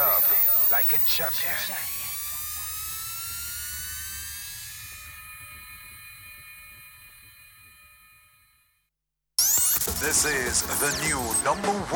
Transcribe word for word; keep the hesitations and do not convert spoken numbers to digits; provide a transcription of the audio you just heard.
up like a champion. This is the new number one.